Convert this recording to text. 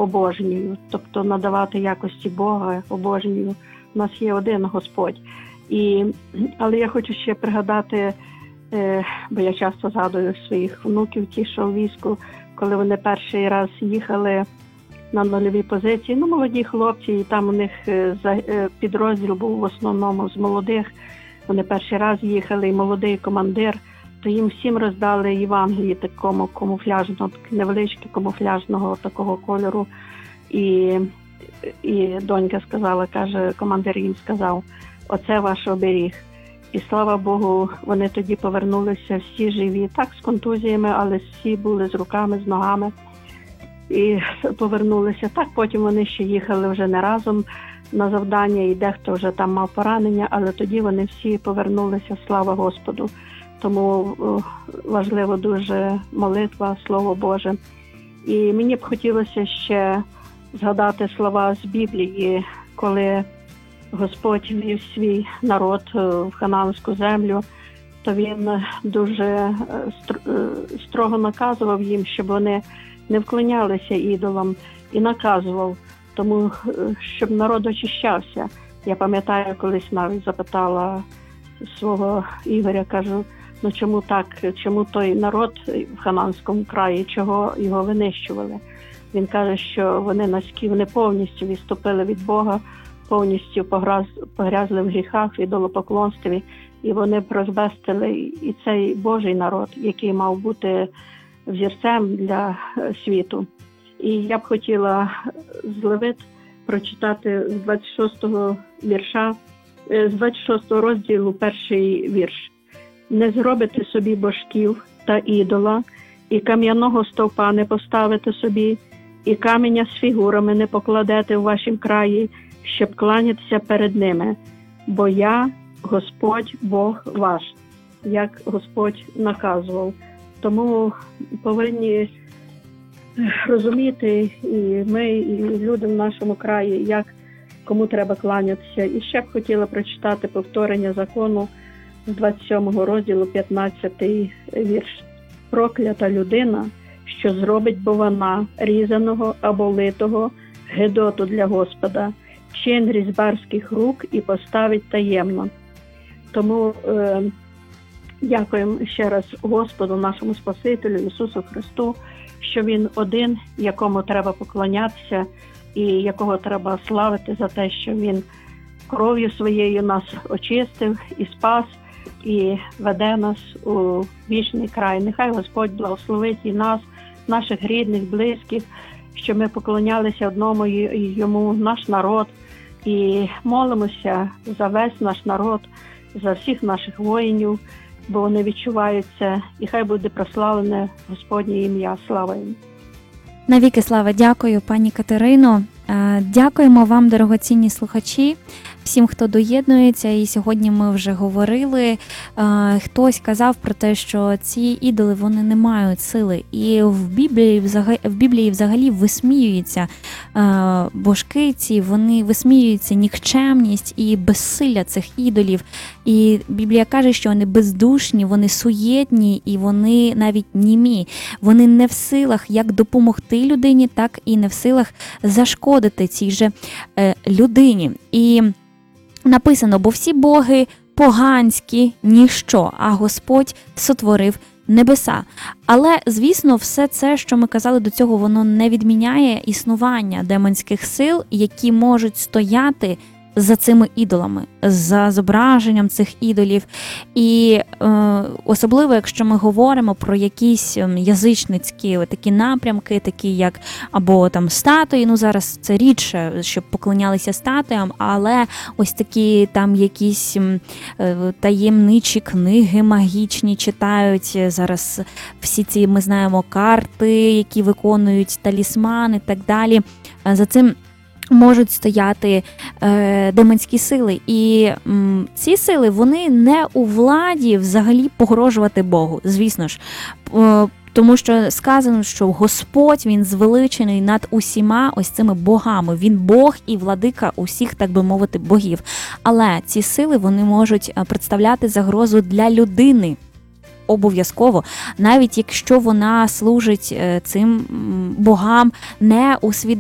обожнюю, тобто надавати якості Бога обожнюю. У нас є один Господь. Але я хочу ще пригадати, бо я часто згадую своїх внуків, ті, що в війську, коли вони перший раз їхали на нульові позиції. Молоді хлопці, і там у них підрозділ був в основному з молодих. Вони перший раз їхали, і молодий командир, то їм всім роздали Євангелії такому камуфляжного, невеличке камуфляжного такого кольору. І донька сказала, каже, командир їм сказав, оце ваш оберіг. І слава Богу, вони тоді повернулися всі живі, так з контузіями, але всі були з руками, з ногами. І повернулися. Так, потім вони ще їхали вже не разом на завдання, і дехто вже там мав поранення, але тоді вони всі повернулися, слава Господу. Тому важливо дуже молитва, Слово Боже. І мені б хотілося ще згадати слова з Біблії, коли Господь вів свій народ в ханаанську землю, то Він дуже строго наказував їм, щоб вони не вклонялися ідолам, і наказував, тому щоб народ очищався. Я пам'ятаю, колись навіть запитала свого Ігоря, кажу, чому так, чому той народ в Ханаанському краї, чого його винищували? Він каже, що вони повністю відступили від Бога, повністю погрязли в гріхах, в ідолопоклонстві, і вони розбестили і цей Божий народ, який мав бути взірцем для світу. І я б хотіла з Левит прочитати з 26-го вірша, з 26-го розділу перший вірш. «Не зробите собі божків та ідола, і кам'яного стовпа не поставите собі, і каменя з фігурами не покладете в вашім краї, щоб кланятися перед ними. Бо я, Господь, Бог ваш», як Господь наказував. Тому повинні розуміти і ми, і люди в нашому краї, як кому треба кланятися. І ще б хотіла прочитати повторення закону з 27-го розділу, 15-й вірш. «Проклята людина, що зробить бована, різаного або литого, гидоту для Господа, чин різьбарських рук і поставить таємно». Тому дякуємо ще раз Господу, нашому Спасителю, Ісусу Христу, що Він один, якому треба поклонятися і якого треба славити за те, що Він кров'ю своєю нас очистив і спас, і веде нас у вічний край. Нехай Господь благословить і нас, наших рідних, близьких, що ми поклонялися одному Йому, наш народ, і молимося за весь наш народ, за всіх наших воїнів, бо вони відчувають це, і хай буде прославлене Господнє ім'я. Слава їм! Навіки слава! Дякую, пані Катерино. Дякуємо вам, дорогоцінні слухачі, всім, хто доєднується. І сьогодні ми вже говорили, хтось казав про те, що ці ідоли, вони не мають сили. І в Біблії взагалі висміюються божки ці, вони висміюються нікчемність і безсилля цих ідолів. І Біблія каже, що вони бездушні, вони суєтні і вони навіть німі. Вони не в силах як допомогти людині, так і не в силах зашкодити цій же людині. І написано, бо всі боги поганські, ніщо, а Господь сотворив небеса. Але, звісно, все це, що ми казали до цього, воно не відміняє існування демонських сил, які можуть стояти за цими ідолами, за зображенням цих ідолів. І особливо, якщо ми говоримо про якісь язичницькі такі напрямки, такі як або там статуї, зараз це рідше, щоб поклонялися статуям, але ось такі там якісь таємничі книги магічні читають, зараз всі ці, ми знаємо, карти, які виконують талісмани і так далі. За цим можуть стояти демонські сили. І ці сили, вони не у владі взагалі погрожувати Богу, звісно ж. Тому що сказано, що Господь, Він звеличений над усіма ось цими богами. Він Бог і владика усіх, так би мовити, богів. Але ці сили, вони можуть представляти загрозу для людини. Обов'язково, навіть якщо вона служить цим богам не усвідомлено.